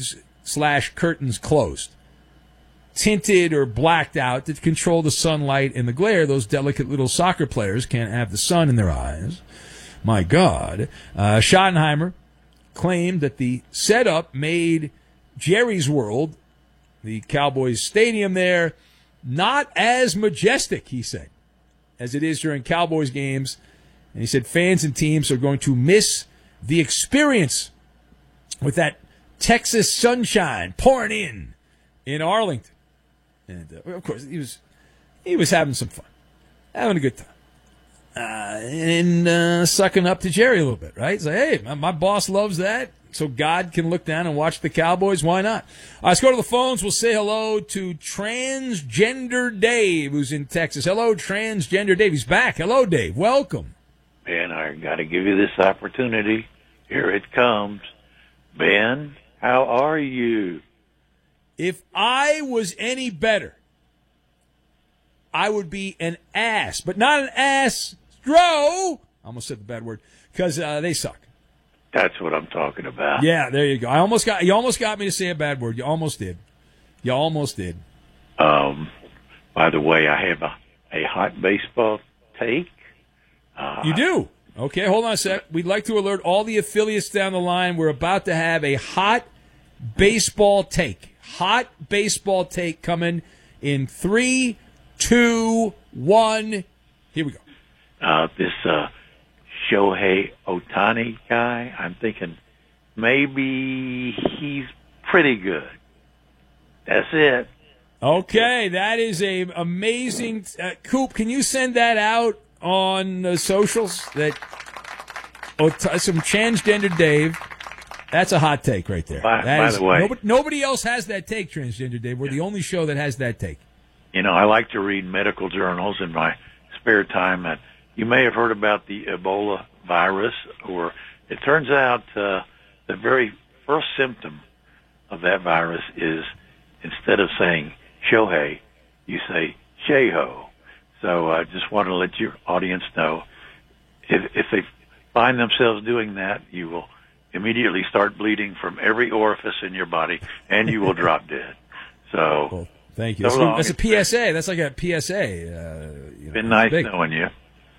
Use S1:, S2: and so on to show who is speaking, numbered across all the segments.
S1: shades/curtains closed, tinted or blacked out to control the sunlight and the glare. Those delicate little soccer players can't have the sun in their eyes. My God. Schottenheimer claimed that the setup made Jerry's World, the Cowboys stadium there, not as majestic, he said, as it is during Cowboys games. And he said fans and teams are going to miss the experience with that Texas sunshine pouring in Arlington. And, of course, he was having some fun, having a good time. And sucking up to Jerry a little bit, right? It's like, hey, my boss loves that, so God can look down and watch the Cowboys. Why not? Let's go to the phones. We'll say hello to Transgender Dave, who's in Texas. Hello, Transgender Dave. He's back. Hello, Dave. Welcome.
S2: Ben, I got to give you this opportunity. Here it comes. Ben, how are you?
S1: If I was any better, I would be an ass, but not an ass. I almost said the bad word because they suck.
S2: That's what I'm talking about.
S1: Yeah, there you go. You almost got me to say a bad word. You almost did.
S2: By the way, I have a hot baseball take.
S1: You do? Okay, hold on a sec. We'd like to alert all the affiliates down the line. We're about to have a hot baseball take. Hot baseball take coming in 3, 2, 1. Here we go.
S2: This Shohei Ohtani guy, I'm thinking maybe he's pretty good. That's it.
S1: Okay, that is a amazing. Coop, can you send that out on socials? That some Transgender Dave. That's a hot take right there.
S2: By the way,
S1: nobody else has that take, Transgender Dave. We're the only show that has that take.
S2: You know, I like to read medical journals in my spare time, and you may have heard about the Ebola virus, or it turns out the very first symptom of that virus is instead of saying Shohei, you say Sheho. So I just want to let your audience know if they find themselves doing that, you will immediately start bleeding from every orifice in your body, and you will drop dead. So,
S1: well, thank you.
S2: So
S1: that's a PSA. That's like a PSA.
S2: Been nice knowing you.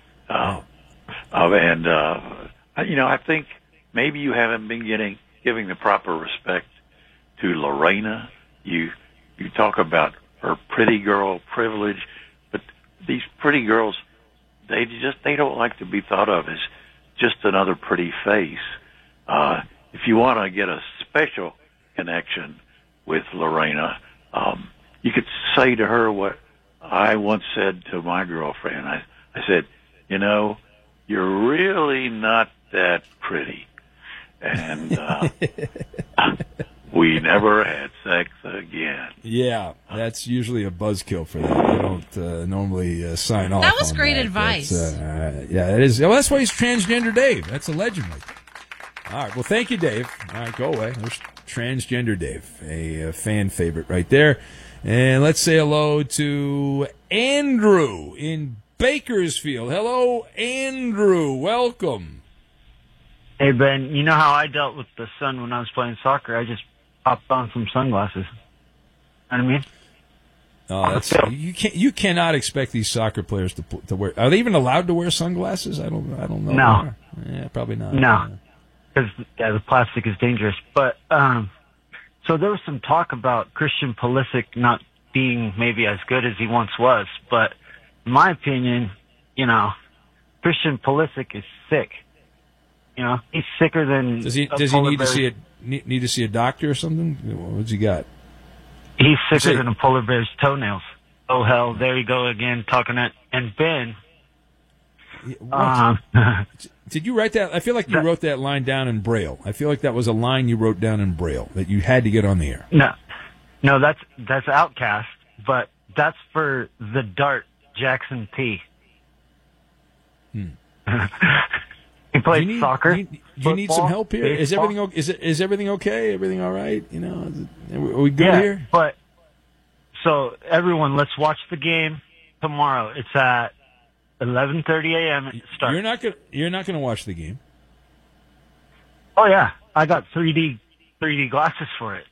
S2: I think maybe you haven't been giving the proper respect to Lorena. You talk about her pretty girl privilege, but these pretty girls, they don't like to be thought of as just another pretty face. If you want to get a special connection with Lorena, you could say to her what I once said to my girlfriend. I said, you know, you're really not that pretty. And we never had sex again.
S1: Yeah, that's usually a buzzkill for them. They don't normally sign off.
S3: That was
S1: on
S3: great
S1: that.
S3: advice.
S1: Yeah, it is. Well, that's why he's Transgender Dave. That's a legend. All right. Well, thank you, Dave. All right, go away. There's Transgender Dave, a fan favorite right there. And let's say hello to Andrew in Bakersfield. Hello, Andrew. Welcome.
S4: Hey, Ben, you know how I dealt with the sun when I was playing soccer? I just popped on some sunglasses. You know what I mean?
S1: Oh, you cannot expect these soccer players to wear. Are they even allowed to wear sunglasses? I don't know.
S4: No.
S1: Yeah, probably not.
S4: No. Because the plastic is dangerous. But so there was some talk about Christian Pulisic not being maybe as good as he once was. But in my opinion, you know, Christian Pulisic is sick. You know, he's sicker than.
S1: Does he need to see a doctor or something? What's he got?
S4: He's sicker than a polar bear's toenails. Oh hell, there you go again talking that. And Ben.
S1: Did you write that? I feel like you wrote that line down in Braille. I feel like that was a line you wrote down in Braille that you had to get on the air.
S4: No, that's Outcast, but that's for the Dart Jackson P. He played soccer.
S1: Do you need some help here?
S4: Baseball.
S1: Is everything okay? Everything all right? You know, are we good here?
S4: But so everyone, let's watch the game tomorrow. It's at 11:30 a.m. It starts.
S1: You're not gonna watch the game.
S4: Oh yeah, I got 3D glasses for it.